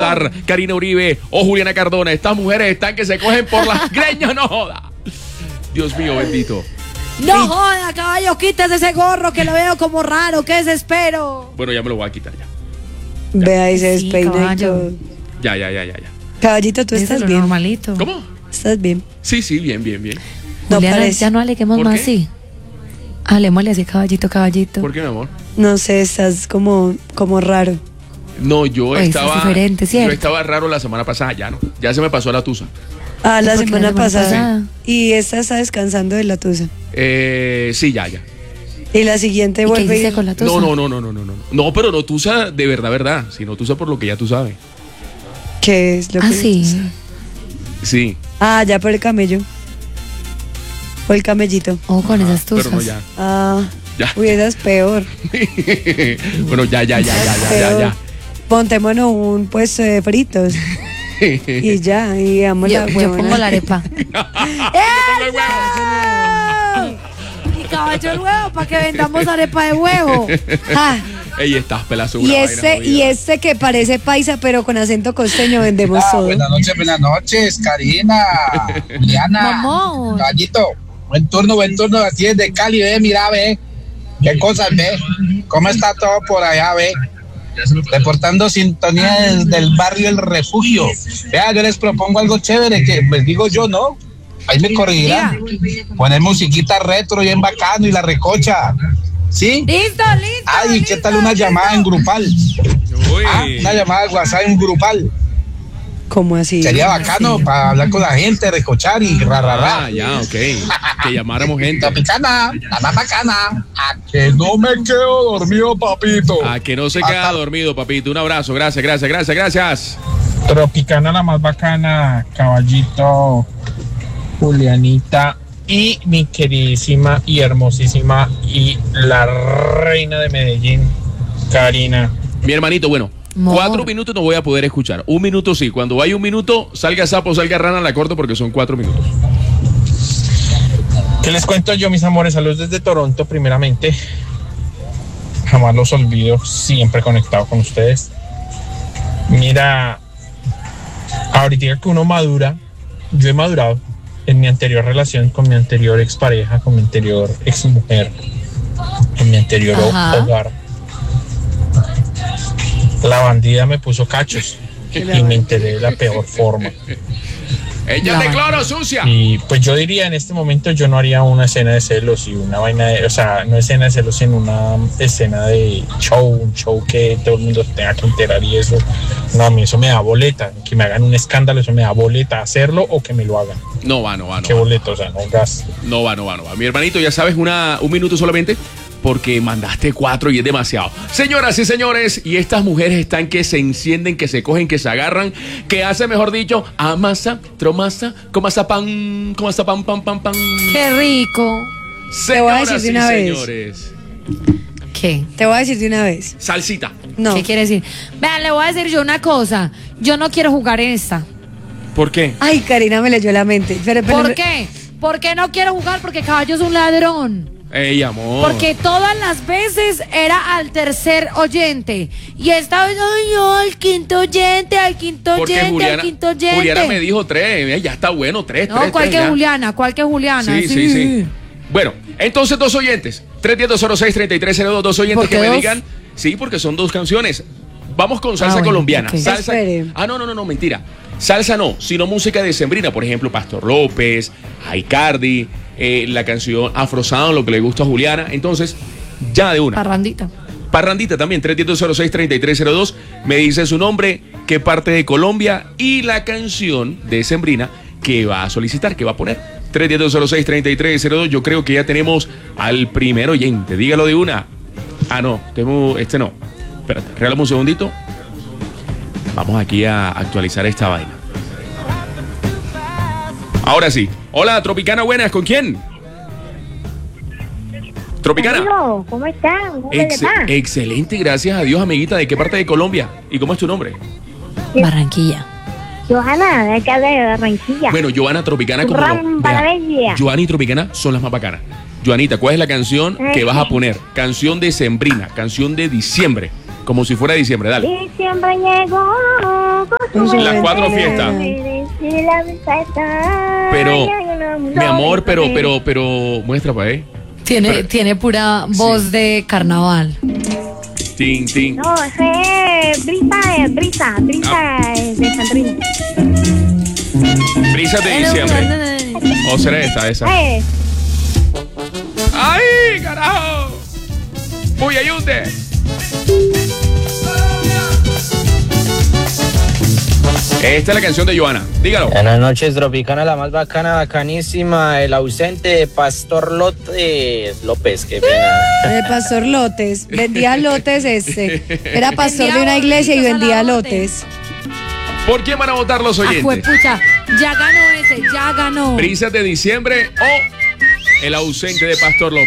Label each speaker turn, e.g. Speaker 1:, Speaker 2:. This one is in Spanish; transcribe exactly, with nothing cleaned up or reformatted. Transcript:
Speaker 1: estar Karina Uribe o Juliana Cardona. Estas mujeres están que se cogen por las greñas, no joda. Dios mío, bendito.
Speaker 2: No sí. joda, caballo, quítese ese gorro que lo veo como raro, qué desespero.
Speaker 1: Bueno, ya me lo voy a quitar ya.
Speaker 3: ya. Vea y se despeina y todo.
Speaker 1: Ya, ya, ya, ya, ya.
Speaker 3: Caballito, ¿tú estás bien?
Speaker 2: Normalito.
Speaker 1: ¿Cómo?
Speaker 3: ¿Estás bien?
Speaker 1: Sí, sí, bien, bien, bien.
Speaker 3: No
Speaker 2: Juliana,
Speaker 3: parece.
Speaker 2: ya no aleguemos más así. Halémosle así, caballito, caballito.
Speaker 1: ¿Por qué, mi amor?
Speaker 3: No sé, estás como, como raro.
Speaker 1: No, yo
Speaker 2: Oye,
Speaker 1: estaba.
Speaker 2: es diferente, ¿cierto?
Speaker 1: Yo estaba raro la semana pasada, ya no. Ya se me pasó la tusa.
Speaker 3: Ah, la
Speaker 2: ¿Por qué
Speaker 3: semana,
Speaker 2: la semana
Speaker 3: pasada.
Speaker 2: pasada?
Speaker 3: Y esta está descansando de la tusa.
Speaker 1: Eh, sí, ya, ya.
Speaker 3: Y la siguiente
Speaker 2: ¿Y qué
Speaker 3: vuelve.
Speaker 2: hiciste
Speaker 3: y...
Speaker 2: con la tusa?
Speaker 1: No, no, no, no, no, no, no. No, pero no tusa de verdad, verdad. Sino tusa por lo que ya tú sabes.
Speaker 3: ¿Qué es lo
Speaker 2: Ah,
Speaker 3: que
Speaker 2: sí.
Speaker 3: tusa?
Speaker 1: Sí.
Speaker 3: Ah, ya por el camello. O el camellito.
Speaker 2: Oh, con esas tusas.
Speaker 1: Pero no, ya.
Speaker 3: Ah,
Speaker 1: Ya.
Speaker 3: uy, esa es peor.
Speaker 1: Bueno, ya, ya, ya, ya, ya, ya, ya.
Speaker 3: Montémonos un puesto de fritos. Y ya, y damos
Speaker 2: Yo,
Speaker 3: la
Speaker 2: yo
Speaker 3: huevona.
Speaker 2: pongo la arepa.
Speaker 1: ¡Eso!
Speaker 2: Y caballo el huevo para que vendamos arepa de huevo.
Speaker 3: Ah,
Speaker 1: Ey, estás pelazo.
Speaker 3: y este, y este que parece paisa pero con acento costeño vendemos
Speaker 4: Ah,
Speaker 3: todo.
Speaker 4: buenas noches, buenas noches, Karina, Juliana,
Speaker 2: Mamón.
Speaker 4: Caballito, buen turno, buen turno, así es de Cali, ve, mira, ve, qué cosas, ve, cómo está todo por allá, ve, reportando sintonía desde el barrio El Refugio. Vea, yo les propongo algo chévere que les digo yo, ¿no? Ahí me corregirán. Poner musiquita retro bien bacano y la recocha. ¿Sí?
Speaker 2: Listo, listo.
Speaker 4: Ay,
Speaker 2: listo,
Speaker 4: ¿qué tal una
Speaker 2: listo.
Speaker 4: llamada en grupal?
Speaker 1: Uy.
Speaker 4: Ah, una llamada de WhatsApp en grupal.
Speaker 3: ¿Cómo así?
Speaker 4: Sería bacano
Speaker 2: sí.
Speaker 4: para hablar con la gente, recochar y ra, ra, ra.
Speaker 1: Ah, ya, ok. Que llamáramos gente.
Speaker 4: Tropicana, la más bacana. A que no me quedo dormido, papito.
Speaker 1: A que no se queda dormido, papito. Un abrazo. Gracias, gracias, gracias, gracias.
Speaker 5: Tropicana, la más bacana, Caballito, Julianita y mi queridísima y hermosísima y la reina de Medellín, Karina.
Speaker 1: Mi hermanito, bueno,
Speaker 2: Amor.
Speaker 1: cuatro minutos no voy a poder escuchar. Un minuto sí. Cuando vaya un minuto, salga sapo, salga rana, la corto porque son cuatro minutos.
Speaker 5: ¿Qué les cuento yo, mis amores? Saludos desde Toronto, primeramente. Jamás los olvido, siempre conectado con ustedes. Mira, ahorita que uno madura, yo he madurado en mi anterior relación con mi anterior expareja, con mi anterior exmujer, en mi anterior
Speaker 2: Ajá.
Speaker 5: hogar. La bandida me puso cachos y me enteré de la peor forma.
Speaker 1: ¡Ella de
Speaker 2: No.
Speaker 1: cloro, sucia!
Speaker 5: Y pues yo diría en este momento yo no haría una escena de celos y una vaina de, o sea, no escena de celos, sino una escena de show, un show que todo el mundo tenga que enterar y eso. No, a mí eso me da boleta, que me hagan un escándalo, eso me da boleta, hacerlo o que me lo hagan.
Speaker 1: No va, no va, no
Speaker 5: Qué
Speaker 1: va.
Speaker 5: boleta, o sea, no gas.
Speaker 1: No va, no va, no va. Mi hermanito, ya sabes, una, un minuto solamente porque mandaste cuatro y es demasiado. Señoras y señores, y estas mujeres están que se encienden, que se cogen, que se agarran, que hace, mejor dicho, amasa, tromasa, comasa pan, comasa pan, pan, pan, pan.
Speaker 2: Qué rico.
Speaker 3: Te voy a
Speaker 1: Señoras
Speaker 3: decir
Speaker 1: y
Speaker 3: de una vez.
Speaker 1: señores.
Speaker 2: ¿Qué?
Speaker 3: Te voy a decir de una vez.
Speaker 1: Salsita.
Speaker 3: No.
Speaker 2: ¿Qué quiere decir? Vean, le voy a decir yo una cosa. Yo no quiero jugar en esta.
Speaker 1: ¿Por qué?
Speaker 3: Ay, Karina me leyó la mente. Pero, pero-
Speaker 2: ¿Por qué? ¿Por qué no quiero jugar? Porque caballo es un ladrón.
Speaker 1: Ey, amor.
Speaker 2: Porque todas las veces era al tercer oyente. Y esta vez, ay, no, al quinto oyente, al quinto
Speaker 1: Porque
Speaker 2: oyente,
Speaker 1: Juliana,
Speaker 2: al quinto oyente.
Speaker 1: Juliana me dijo tres, eh, ya está bueno, tres,
Speaker 2: No,
Speaker 1: tres,
Speaker 2: ¿cuál
Speaker 1: tres,
Speaker 2: que
Speaker 1: ya.
Speaker 2: Juliana? ¿Cuál que Juliana?
Speaker 1: Sí, sí, sí. Bueno, entonces dos oyentes. tres diez dos cero seis treinta y tres cero dos. Dos oyentes
Speaker 2: ¿Por qué
Speaker 1: que me
Speaker 2: dos?
Speaker 1: digan. Sí, porque son dos canciones. Vamos con salsa
Speaker 2: Ah, bueno,
Speaker 1: colombiana.
Speaker 2: ok.
Speaker 1: Salsa.
Speaker 3: Espere.
Speaker 1: Ah, no, no, no, no, mentira. Salsa no, sino música decembrina. Por ejemplo, Pastor López, Aicardi, eh, la canción Afro Sound, lo que le gusta a Juliana. Entonces, ya de una.
Speaker 2: Parrandita.
Speaker 1: Parrandita también, tres diez dos cero seis treinta y tres cero dos. Me dice su nombre, qué parte de Colombia y la canción decembrina que va a solicitar, que va a poner. tres diez dos cero seis treinta y tres cero dos. Yo creo que ya tenemos al primer oyente. Dígalo de una. Ah, no, tengo, este no. Espérate, regálame un segundito. Vamos aquí a actualizar esta vaina. Ahora sí. Hola, Tropicana, buenas. ¿Con quién? Tropicana.
Speaker 6: Amigo, ¿cómo están? ¿Cómo les
Speaker 1: Ex-
Speaker 6: va?
Speaker 1: excelente, gracias a Dios, amiguita. ¿De qué parte de Colombia? ¿Y cómo es tu nombre?
Speaker 2: Barranquilla.
Speaker 6: Johanna, de acá de Barranquilla.
Speaker 1: Bueno, Joana Tropicana, como
Speaker 6: Ram,
Speaker 1: no.
Speaker 6: para
Speaker 1: Vea,
Speaker 6: bella.
Speaker 1: Joana y Tropicana son las más bacanas. Joanita, ¿cuál es la canción que vas a poner? Canción decembrina, canción de diciembre, como si fuera diciembre, dale.
Speaker 6: Diciembre llegó con
Speaker 3: Con su
Speaker 1: Las cuatro
Speaker 3: ventana.
Speaker 1: fiestas. Pero, mi amor, pero, pero, pero, muestra para ahí.
Speaker 2: Tiene,
Speaker 1: Pero-
Speaker 2: tiene pura voz de carnaval.
Speaker 1: Tin, tin.
Speaker 6: No, ese es brisa, es brisa, brisa es de Sandrina.
Speaker 1: Brisas de diciembre. ¿O será esta, esa?
Speaker 6: Eh,
Speaker 1: ¡Ay, carajo! ¡Uy, ayúde! Esta es la canción de Joana. Dígalo.
Speaker 7: Buenas noches, Tropicana, la más bacana, bacanísima, el ausente Pastor López López, qué pena.
Speaker 3: El pastor Lotes. Vendía lotes este. Era pastor
Speaker 2: Vendía
Speaker 3: de una iglesia y
Speaker 2: bolsitas a la
Speaker 3: vendía
Speaker 2: lote.
Speaker 3: lotes.
Speaker 1: ¿Por quién van a votar los
Speaker 2: Ah,
Speaker 1: oyentes?
Speaker 2: juepucha, ya ganó ese, ya ganó.
Speaker 1: ¿Brisas de diciembre o el ausente de Pastor López?